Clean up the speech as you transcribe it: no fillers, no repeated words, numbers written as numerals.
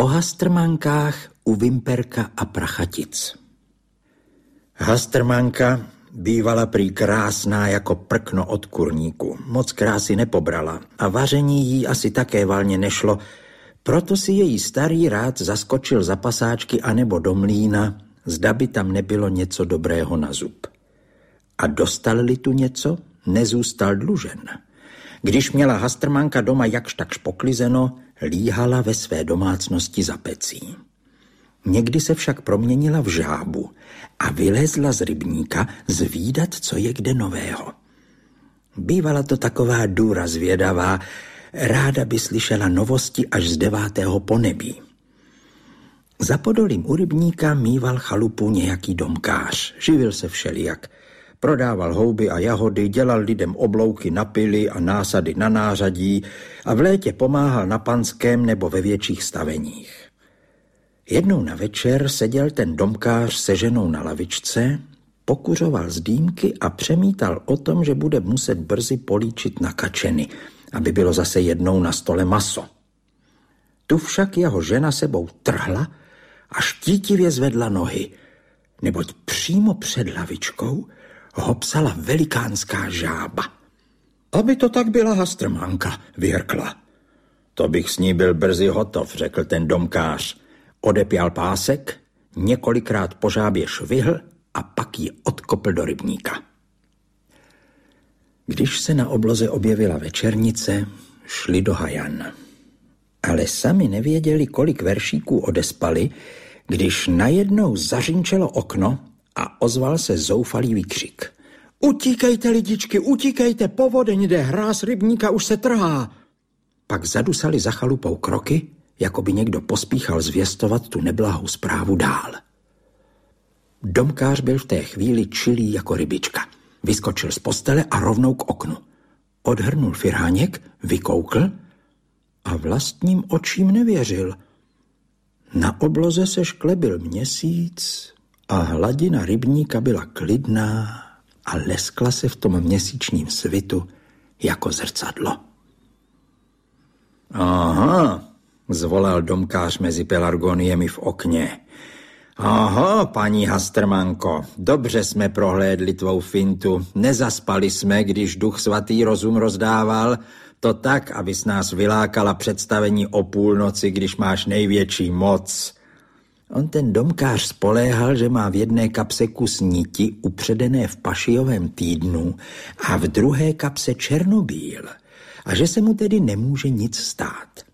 O Hastrmankách u Vimperka a Prachatic. Hastrmanka bývala prý krásná jako prkno od kurníku. Moc krásy nepobrala a vaření jí asi také valně nešlo, proto si její starý rád zaskočil za pasáčky anebo do mlýna, zda by tam nebylo něco dobrého na zub. A dostal-li tu něco, nezůstal dlužen. Když měla Hastrmanka doma jakž takž poklizeno, líhala ve své domácnosti za pecí. Někdy se však proměnila v žábu a vylezla z rybníka zvídat, co je kde nového. Bývala to taková důra zvědavá, ráda by slyšela novosti až z 9. ponebí. Za podolím u rybníka mýval chalupu nějaký domkář, živil se všelijak. Prodával houby a jahody, dělal lidem oblouky na pily a násady na nářadí a v létě pomáhal na panském nebo ve větších staveních. Jednou na večer seděl ten domkář se ženou na lavičce, pokuřoval z dýmky a přemítal o tom, že bude muset brzy políčit na kačeny, aby bylo zase jednou na stole maso. Tu však jeho žena sebou trhla a štítivě zvedla nohy, neboť přímo před lavičkou ho psala velikánská žába. Aby to tak byla Hastrmanka, vyhrkla. To bych s ní byl brzy hotov, řekl ten domkář. Odepěl pásek, několikrát po žábě švihl a pak ji odkopl do rybníka. Když se na obloze objevila večernice, šli do hajan. Ale sami nevěděli, kolik veršíků odespali, když najednou zařinčelo okno a ozval se zoufalý výkřik. Utíkejte, lidičky, utíkejte, povodeň jde, hráz rybníka už se trhá. Pak zadusali za chalupou kroky, jako by někdo pospíchal zvěstovat tu neblahou zprávu dál. Domkář byl v té chvíli čilý jako rybička. Vyskočil z postele a rovnou k oknu. Odhrnul firháněk, vykoukl a vlastním očím nevěřil. Na obloze se šklebil měsíc a hladina rybníka byla klidná a leskla se v tom měsíčním svitu jako zrcadlo. Aha, zvolal domkář mezi pelargoniemi v okně. Aha, paní Hastrmanko, dobře jsme prohlédli tvou fintu. Nezaspali jsme, když Duch Svatý rozum rozdával. To tak, abys nás vylákala představení o půlnoci, když máš největší moc. On ten domkář spoléhal, že má v jedné kapse kus niti upředené v Pašijovém týdnu a v druhé kapse černobíl a že se mu tedy nemůže nic stát.